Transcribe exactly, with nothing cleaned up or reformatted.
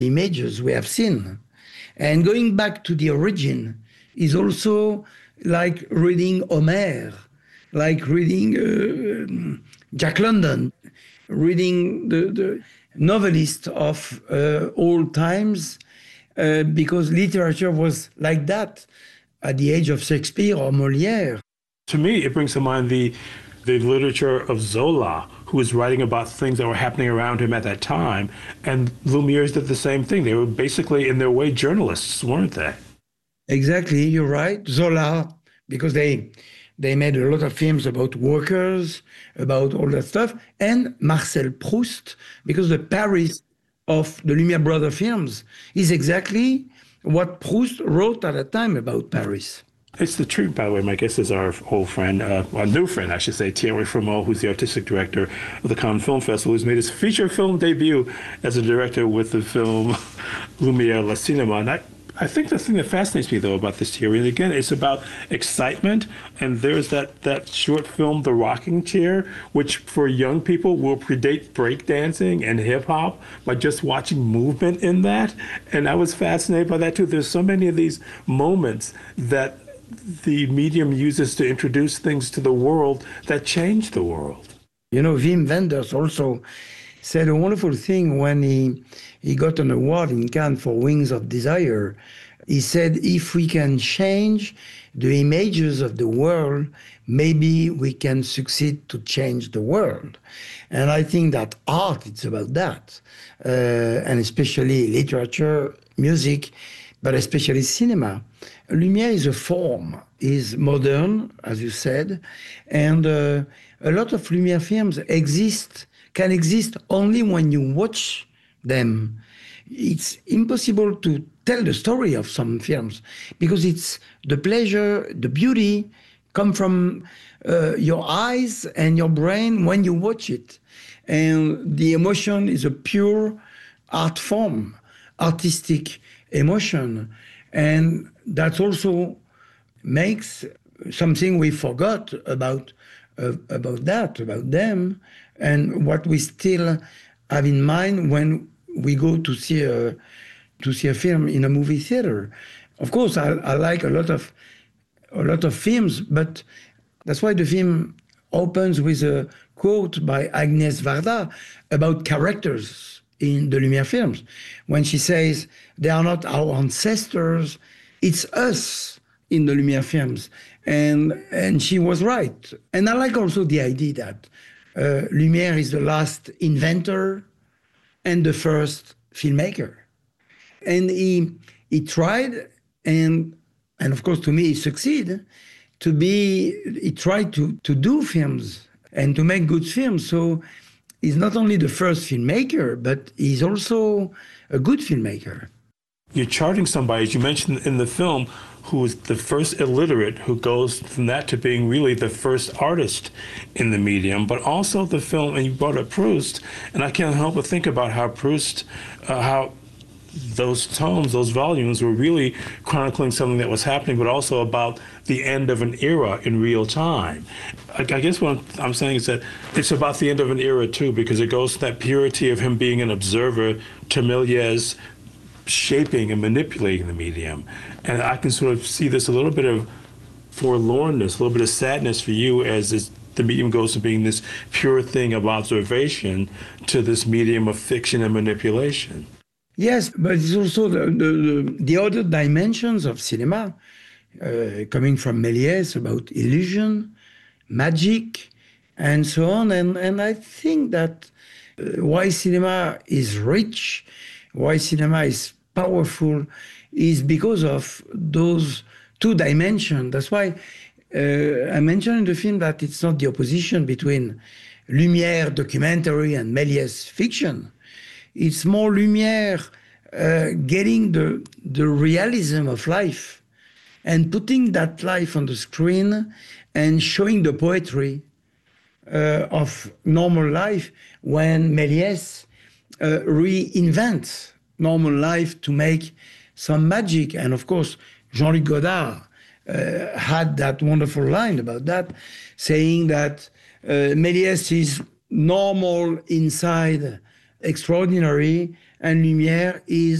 images we have seen. And going back to the origin is also like reading Homer, like reading uh, Jack London, reading the, the novelist of uh, old times, uh, because literature was like that at the age of Shakespeare or Molière. To me, it brings to mind the the literature of Zola, who was writing about things that were happening around him at that time. And Lumière's did the same thing. They were basically, in their way, journalists, weren't they? Exactly, you're right. Zola, because they they made a lot of films about workers, about all that stuff, and Marcel Proust, because the Paris of the Lumière Brothers films is exactly what Proust wrote at the time about Paris. It's the truth, by the way. My guest is our old friend, uh, our new friend, I should say, Thierry Frémaux, who's the artistic director of the Cannes Film Festival, who's made his feature film debut as a director with the film Lumière Le Cinéma. And I, I think the thing that fascinates me, though, about this, Thierry, and again, it's about excitement. And there's that, that short film, The Rocking Chair, which for young people will predate breakdancing and hip-hop by just watching movement in that. And I was fascinated by that, too. There's so many of these moments that the medium uses to introduce things to the world that change the world. You know, Wim Wenders also said a wonderful thing when he, he got an award in Cannes for Wings of Desire. He said, if we can change the images of the world, maybe we can succeed to change the world. And I think that art, it's about that, uh, and especially literature, music, but especially cinema. Lumière is a form, is modern, as you said, and uh, a lot of Lumière films exist, can exist only when you watch them. It's impossible to tell the story of some films because it's the pleasure, the beauty come from uh, your eyes and your brain when you watch it. And the emotion is a pure art form, artistic emotion. And that also makes something we forgot about uh, about that, about them, and what we still have in mind when we go to see a to see a film in a movie theater. Of course, I, I like a lot of a lot of films, but that's why the film opens with a quote by Agnès Varda about characters in the Lumière films, when she says, they are not our ancestors, it's us in the Lumière films. And, and she was right. And I like also the idea that uh, Lumière is the last inventor and the first filmmaker. And he, he tried, and, and of course to me he succeeded, to be, he tried to, to do films and to make good films. So he's not only the first filmmaker, but he's also a good filmmaker. You're charting somebody, as you mentioned in the film, who is the first illiterate, who goes from that to being really the first artist in the medium, but also the film, and you brought up Proust, and I can't help but think about how Proust, uh, how those tomes, those volumes were really chronicling something that was happening, but also about the end of an era in real time. I, I guess what I'm, I'm saying is that it's about the end of an era too, because it goes to that purity of him being an observer to Méliès shaping and manipulating the medium. And I can sort of see this a little bit of forlornness, a little bit of sadness for you as this, the medium goes from being this pure thing of observation to this medium of fiction and manipulation. Yes, but it's also the, the, the other dimensions of cinema, uh, coming from Méliès about illusion, magic, and so on. And, and I think that uh, why cinema is rich, why cinema is powerful, is because of those two dimensions. That's why uh, I mentioned in the film that it's not the opposition between Lumière documentary and Méliès fiction. It's more Lumière uh, getting the, the realism of life and putting that life on the screen and showing the poetry uh, of normal life when Méliès uh, reinvents normal life to make some magic. And of course, Jean-Luc Godard uh, had that wonderful line about that, saying that uh, Méliès is normal inside, extraordinary, and lumière is